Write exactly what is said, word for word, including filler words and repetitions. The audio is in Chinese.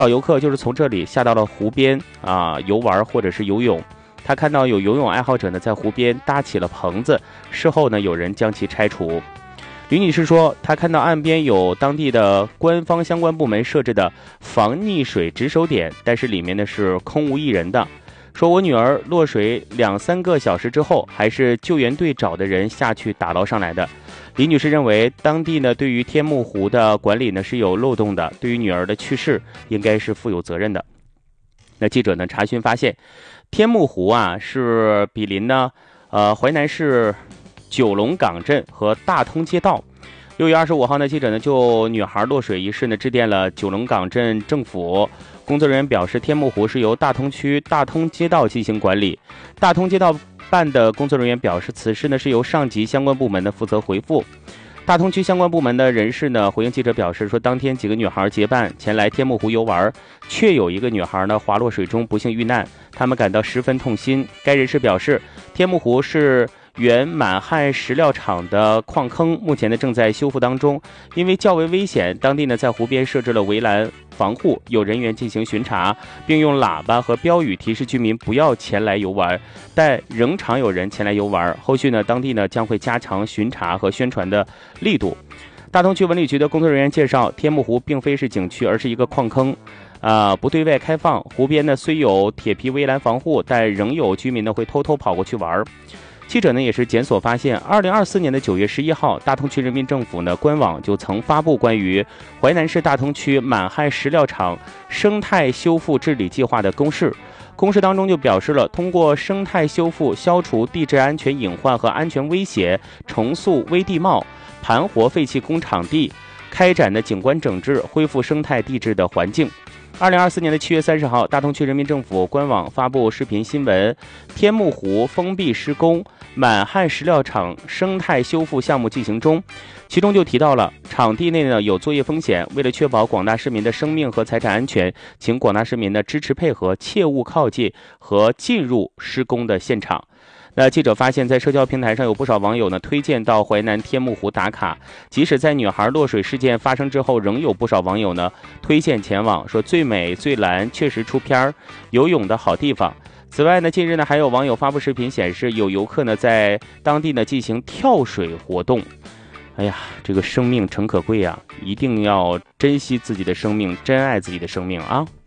少游客就是从这里下到了湖边啊游玩或者是游泳。他看到有游泳爱好者呢在湖边搭起了棚子，事后呢有人将其拆除。吕女士说，她看到岸边有当地的官方相关部门设置的防溺水值守点，但是里面呢是空无一人的。说我女儿落水两三个小时之后，还是救援队找的人下去打捞上来的。李女士认为，当地呢对于天目湖的管理呢是有漏洞的，对于女儿的去世应该是负有责任的。那记者呢查询发现，天目湖啊是毗邻呢呃淮南市九龙港镇和大通街道。六月二十五号呢，记者呢就女孩落水一事呢致电了九龙港镇政府。工作人员表示，天目湖是由大通区大通街道进行管理。大通街道办的工作人员表示，此事呢是由上级相关部门呢负责回复。大通区相关部门的人士呢回应记者表示说，当天几个女孩结伴前来天目湖游玩，确有一个女孩呢滑落水中不幸遇难，他们感到十分痛心。该人士表示，天目湖是原满汉石料厂的矿坑，目前呢正在修复当中，因为较为危险，当地呢在湖边设置了围栏防护，有人员进行巡查，并用喇叭和标语提示居民不要前来游玩，但仍常有人前来游玩。后续呢，当地呢将会加强巡查和宣传的力度。大通区文旅局的工作人员介绍，天目湖并非是景区，而是一个矿坑。啊、呃，不对外开放。湖边呢虽有铁皮围栏防护，但仍有居民呢会偷偷跑过去玩。记者呢也是检索发现，二零二四年的九月十一号，大通区人民政府呢官网就曾发布关于淮南市大通区满汉石料厂生态修复治理计划的公示。公示当中就表示了，通过生态修复消除地质安全隐患和安全威胁，重塑危地貌，盘活废弃工厂地，开展的景观整治，恢复生态地质的环境。二零二四年的七月三十号，大通区人民政府官网发布视频新闻，天目湖封闭施工，满汉石料厂生态修复项目进行中。其中就提到了场地内呢有作业风险，为了确保广大市民的生命和财产安全，请广大市民呢支持配合，切勿靠近和进入施工的现场。那记者发现，在社交平台上有不少网友呢推荐到淮南天目湖打卡，即使在女孩落水事件发生之后，仍有不少网友呢推荐前往，说最美最蓝，确实出片儿，游泳的好地方。此外呢，近日呢还有网友发布视频显示，有游客呢在当地呢进行跳水活动。哎呀，这个生命诚可贵啊，一定要珍惜自己的生命，珍爱自己的生命啊！